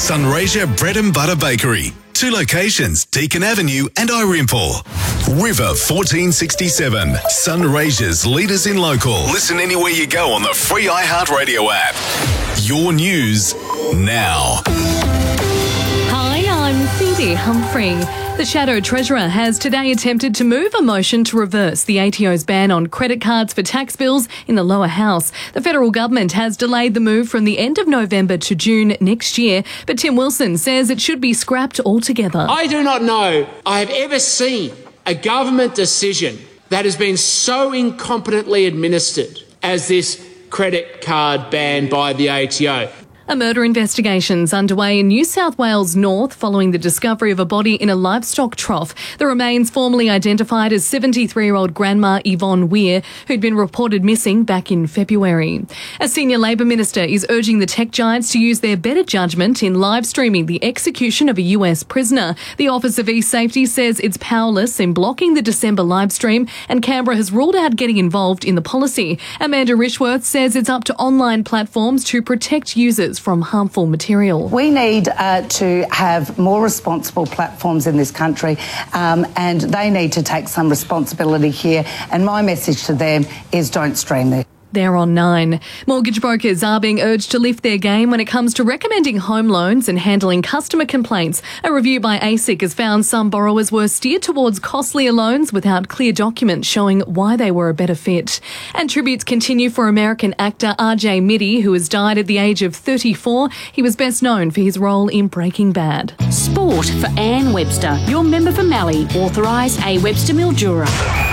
Sunraysia Bread and Butter Bakery. 2 locations, Deakin Avenue and Irimple. River 1467, Sunraysia's leaders in local. Listen anywhere you go on the free iHeartRadio app. Your news now. Hi, I'm Phoebe Humphrey. The Shadow Treasurer has today attempted to move a motion to reverse the ATO's ban on credit cards for tax bills in the lower house. The federal government has delayed the move from the end of November to June next year, but Tim Wilson says it should be scrapped altogether. I do not know I have ever seen a government decision that has been so incompetently administered as this credit card ban by the ATO. A murder investigation's underway in New South Wales North following the discovery of a body in a livestock trough. The remains formally identified as 73-year-old grandma Yvonne Weir, who'd been reported missing back in February. A senior Labor minister is urging the tech giants to use their better judgment in live streaming the execution of a US prisoner. The Office of E-Safety says it's powerless in blocking the December live stream, and Canberra has ruled out getting involved in the policy. Amanda Rishworth says it's up to online platforms to protect users from harmful material. We need to have more responsible platforms in this country, and they need to take some responsibility here. And my message to them is don't stream this. They're on 9. Mortgage brokers are being urged to lift their game when it comes to recommending home loans and handling customer complaints. A review by ASIC has found some borrowers were steered towards costlier loans without clear documents showing why they were a better fit. And tributes continue for American actor R.J. Middy, who has died at the age of 34. He was best known for his role in Breaking Bad. Sport for Anne Webster, your member for Mallee, authorised A. Webster Mildura.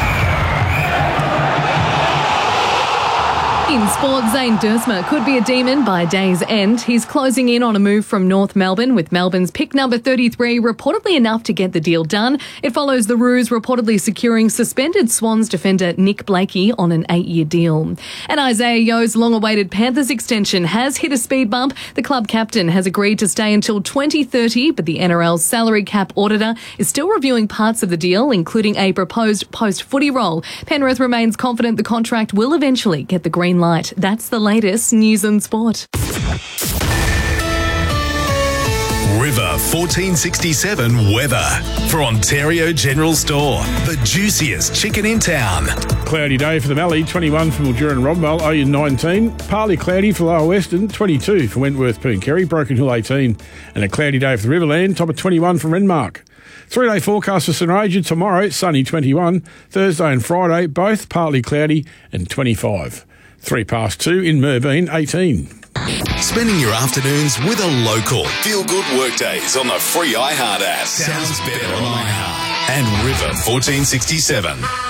In sport, Zane Duursma could be a demon by day's end. He's closing in on a move from North Melbourne, with Melbourne's pick number 33 reportedly enough to get the deal done. It follows the Roos reportedly securing suspended Swans defender Nick Blakey on an 8-year deal. And Isaiah Yo's long-awaited Panthers extension has hit a speed bump. The club captain has agreed to stay until 2030, but the NRL's salary cap auditor is still reviewing parts of the deal, including a proposed post-footy role. Penrith remains confident the contract will eventually get the green light. That's the latest news and sport. River 1467 weather for Ontario General Store. The juiciest chicken in town. Cloudy day for the Mallee, 21 for Mildura and Rodwell, Oyen 19. Partly cloudy for Lower Western, 22 for Wentworth, Pooncarie, Broken Hill 18. And a cloudy day for the Riverland, top of 21 for Renmark. 3-day forecast for Sunraysia tomorrow, sunny 21. Thursday and Friday, both partly cloudy and 25. 2:03 in Merbein, 18. Spending your afternoons with a local. Feel good workdays on the free iHeart app. Sounds better on iHeart. And River 1467.